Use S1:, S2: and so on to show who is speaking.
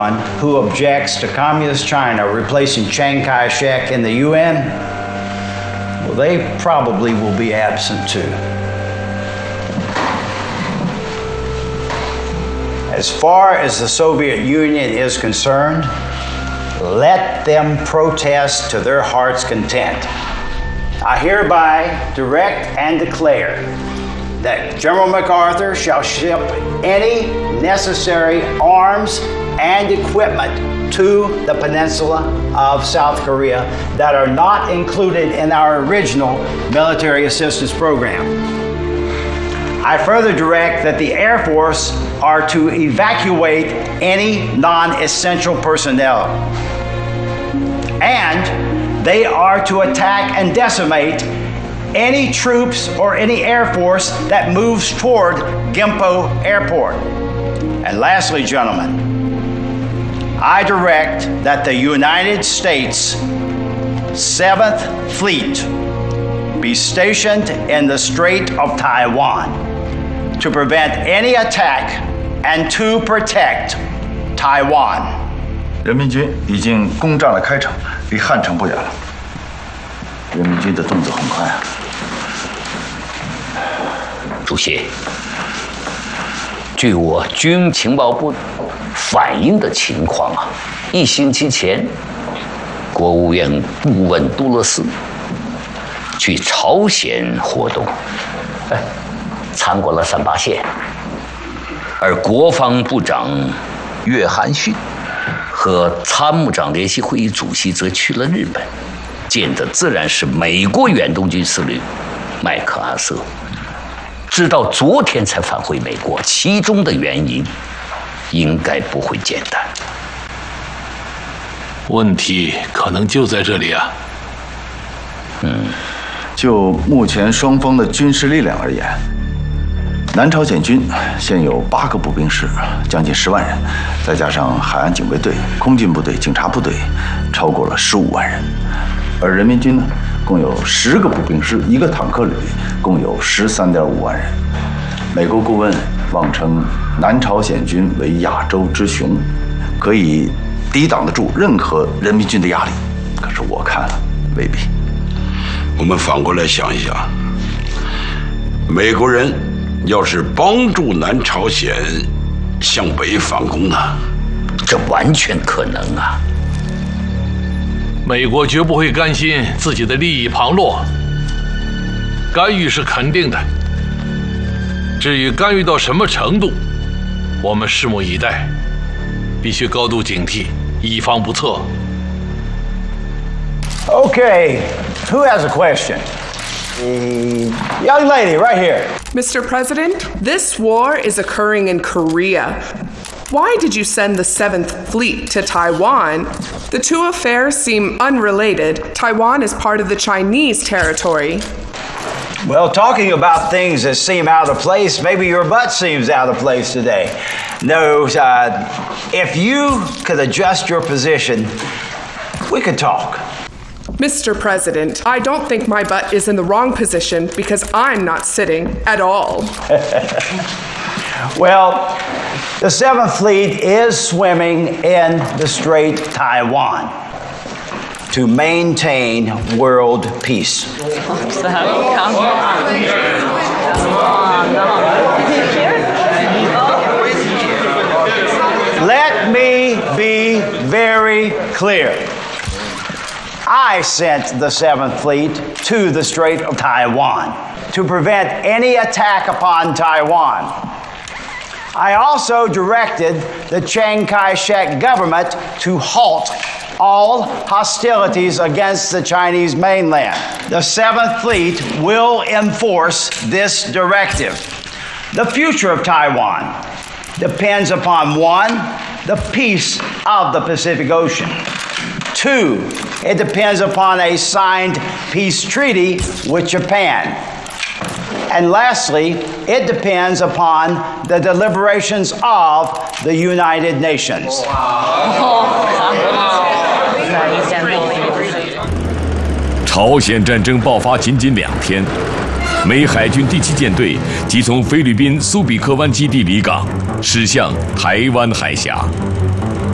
S1: who objects to Communist China replacing Chiang Kai-shek in the UN, well, they probably will be absent too. As far as the Soviet Union is concerned, let them protest to their heart's content. I hereby direct and declare that General MacArthur shall ship any necessary arms and equipment to the peninsula of South Korea that are not included in our original military assistance program. I further direct that the Air Force are to evacuate any non-essential personnel, and they are to attack and decimate any troops or any Air Force that moves toward Gimpo Airport. And lastly, gentlemen, I direct that the United States 7th Fleet be stationed in the Strait of Taiwan to prevent any attack and to protect Taiwan.
S2: 人民军已经攻占了开城，离汉城不远了。人民军的动作很快啊。
S3: 主席，据我军情报部反映的情况啊，1星期前，国务院顾问杜勒斯去朝鲜活动，参过了3·8线，而国防部长岳涵逊和参谋长联席会议主席则去了日本，见的自然是美国远东军司令麦克阿瑟。直到昨天才返回美国，其中的原因应该不会简单。
S4: 问题可能就在这里啊。
S2: 就目前双方的军事力量而言，南朝鲜军现有8个步兵师，将近10万人，再加上海岸警卫队、空军部队、警察部队，超过了15万人。而人民军呢，共有10个步兵师、1个坦克旅，共有13.5万人。美国顾问妄称南朝鲜军为亚洲之雄，可以抵挡得住任何人民军的压力。可是我看了，未必。
S5: 我们反过来想一想，美国人要是帮助南朝鲜向北反攻呢？
S3: 这完全可能啊！
S4: 美国绝不会甘心自己的利益旁落，干预是肯定的。至于干预到什么程度，我们拭目以待，必须高度警惕，以防不测。
S1: Okay, who has a question? The young lady right here.
S6: Mr. President, this war is occurring in Korea. Why did you send the 7th Fleet to Taiwan? The two affairs seem unrelated. Taiwan is part of the Chinese territory.
S1: Well, talking about things that seem out of place, maybe your butt seems out of place today. No, if you could adjust your position, we could talk.
S6: Mr. President, I don't think my butt is in the wrong position because I'm not sitting at all.
S1: Well, the 7th Fleet is swimming in the Strait of Taiwan to maintain world peace. Let me be very clear. I sent the 7th Fleet to the Strait of Taiwan to prevent any attack upon Taiwan. I also directed the Chiang Kai-shek government to halt all hostilities against the Chinese mainland. The 7th Fleet will enforce this directive. The future of Taiwan depends upon 1, the peace of the Pacific Ocean. 2, it depends upon a signed peace treaty with Japan. And lastly, it depends upon the deliberations of the United Nations.
S7: 朝鲜战争爆发仅2天，美海军第7舰队即从菲律宾苏比克湾基地离港，驶向台湾海峡。